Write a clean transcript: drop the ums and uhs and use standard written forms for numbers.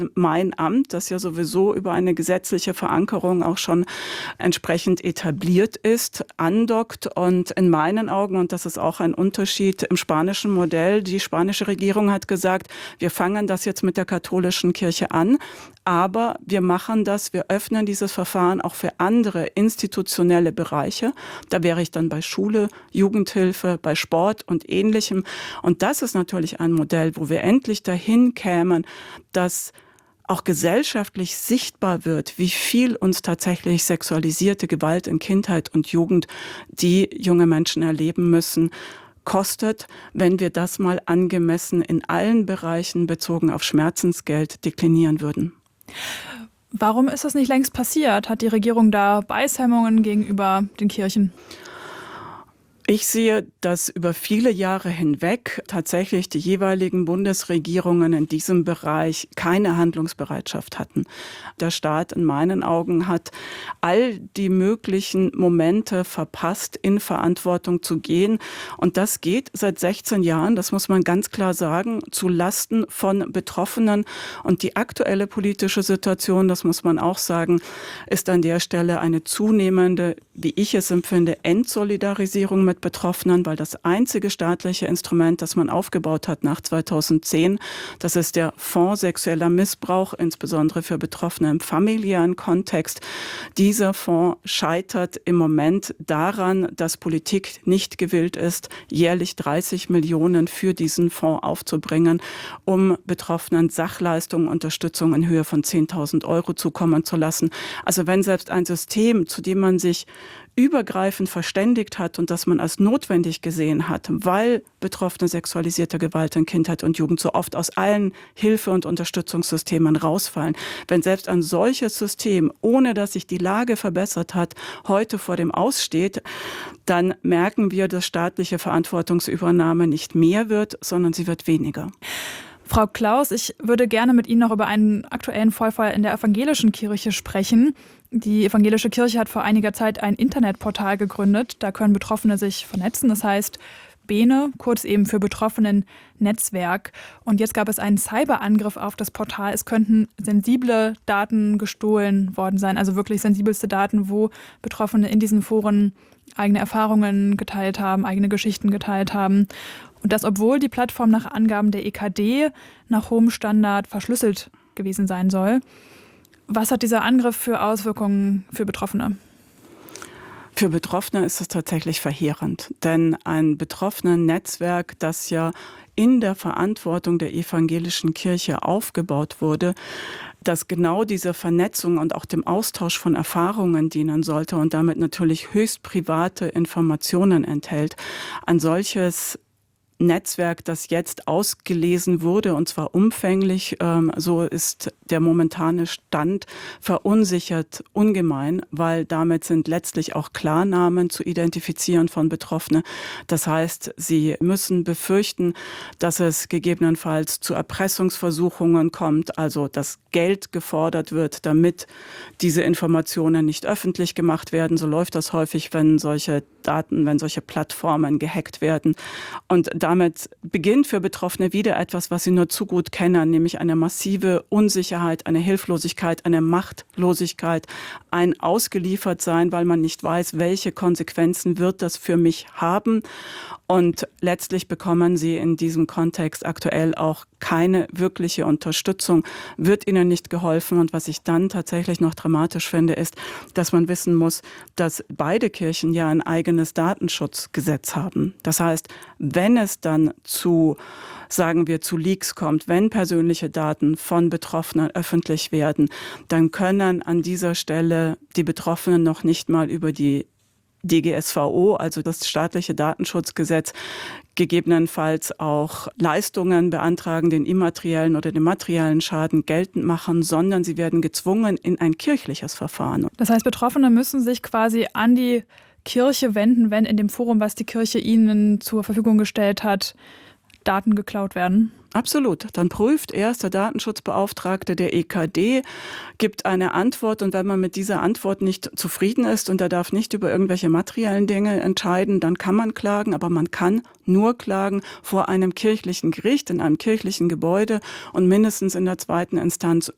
mein Amt, das ja sowieso über eine gesetzliche Verankerung auch schon entsprechend etabliert ist, andockt. Und in meinen Augen, und das ist auch ein Unterschied im spanischen Modell, die spanische Regierung hat gesagt, wir fangen das jetzt mit der katholischen Kirche an, aber wir öffnen dieses Verfahren auch für andere institutionelle Bereiche. Da wäre ich dann bei Schule, Jugendhilfe, bei Sport und Ähnlichem. Und das ist natürlich ein Modell, wo wir endlich dahin kämen, dass auch gesellschaftlich sichtbar wird, wie viel uns tatsächlich sexualisierte Gewalt in Kindheit und Jugend, die junge Menschen erleben müssen, kostet, wenn wir das mal angemessen in allen Bereichen bezogen auf Schmerzensgeld deklinieren würden. Warum ist das nicht längst passiert? Hat die Regierung da Beißhemmungen gegenüber den Kirchen? Ich sehe, dass über viele Jahre hinweg tatsächlich die jeweiligen Bundesregierungen in diesem Bereich keine Handlungsbereitschaft hatten. Der Staat in meinen Augen hat all die möglichen Momente verpasst, in Verantwortung zu gehen. Und das geht seit 16 Jahren, das muss man ganz klar sagen, zu Lasten von Betroffenen. Und die aktuelle politische Situation, das muss man auch sagen, ist an der Stelle eine zunehmende, wie ich es empfinde, Entsolidarisierung mit Betroffenen, weil das einzige staatliche Instrument, das man aufgebaut hat nach 2010, das ist der Fonds sexueller Missbrauch, insbesondere für Betroffene im familiären Kontext. Dieser Fonds scheitert im Moment daran, dass Politik nicht gewillt ist, jährlich 30 Millionen für diesen Fonds aufzubringen, um Betroffenen Sachleistungen, Unterstützung in Höhe von 10.000 Euro zukommen zu lassen. Also wenn selbst ein System, zu dem man sich übergreifend verständigt hat und das man als notwendig gesehen hat, weil Betroffene sexualisierter Gewalt in Kindheit und Jugend so oft aus allen Hilfe- und Unterstützungssystemen rausfallen. Wenn selbst ein solches System, ohne dass sich die Lage verbessert hat, heute vor dem Aus steht, dann merken wir, dass staatliche Verantwortungsübernahme nicht mehr wird, sondern sie wird weniger. Frau Klaus, ich würde gerne mit Ihnen noch über einen aktuellen Vorfall in der evangelischen Kirche sprechen. Die evangelische Kirche hat vor einiger Zeit ein Internetportal gegründet. Da können Betroffene sich vernetzen. Das heißt BENE, kurz eben für Betroffenen-Netzwerk. Und jetzt gab es einen Cyberangriff auf das Portal. Es könnten sensible Daten gestohlen worden sein, also wirklich sensibelste Daten, wo Betroffene in diesen Foren eigene Erfahrungen geteilt haben, eigene Geschichten geteilt haben. Und das, obwohl die Plattform nach Angaben der EKD nach hohem Standard verschlüsselt gewesen sein soll. Was hat dieser Angriff für Auswirkungen für Betroffene? Für Betroffene ist es tatsächlich verheerend, denn ein Betroffenen-Netzwerk, das ja in der Verantwortung der evangelischen Kirche aufgebaut wurde, das genau dieser Vernetzung und auch dem Austausch von Erfahrungen dienen sollte und damit natürlich höchst private Informationen enthält. Ein solches Netzwerk, das jetzt ausgelesen wurde, und zwar umfänglich, so ist der momentane Stand, verunsichert ungemein, weil damit sind letztlich auch Klarnamen zu identifizieren von Betroffenen. Das heißt, sie müssen befürchten, dass es gegebenenfalls zu Erpressungsversuchungen kommt, also dass Geld gefordert wird, damit diese Informationen nicht öffentlich gemacht werden. So läuft das häufig, wenn solche Daten, wenn solche Plattformen gehackt werden. Und damit beginnt für Betroffene wieder etwas, was sie nur zu gut kennen, nämlich eine massive Unsicherheit, eine Hilflosigkeit, eine Machtlosigkeit, ein Ausgeliefertsein, weil man nicht weiß, welche Konsequenzen wird das für mich haben. Und letztlich bekommen sie in diesem Kontext aktuell auch keine wirkliche Unterstützung, wird ihnen nicht geholfen. Und was ich dann tatsächlich noch dramatisch finde, ist, dass man wissen muss, dass beide Kirchen ja ein eigenes Datenschutzgesetz haben. Das heißt, wenn es dann zu Leaks kommt, wenn persönliche Daten von Betroffenen öffentlich werden, dann können an dieser Stelle die Betroffenen noch nicht mal über die DGSVO, also das staatliche Datenschutzgesetz, gegebenenfalls auch Leistungen beantragen, den immateriellen oder den materiellen Schaden geltend machen, sondern sie werden gezwungen in ein kirchliches Verfahren. Das heißt, Betroffene müssen sich quasi an die Kirche wenden, wenn in dem Forum, was die Kirche ihnen zur Verfügung gestellt hat, Daten geklaut werden? Absolut. Dann prüft erst der Datenschutzbeauftragte der EKD, gibt eine Antwort, und wenn man mit dieser Antwort nicht zufrieden ist und er darf nicht über irgendwelche materiellen Dinge entscheiden, dann kann man klagen, aber man kann nur klagen vor einem kirchlichen Gericht, in einem kirchlichen Gebäude und mindestens in der zweiten Instanz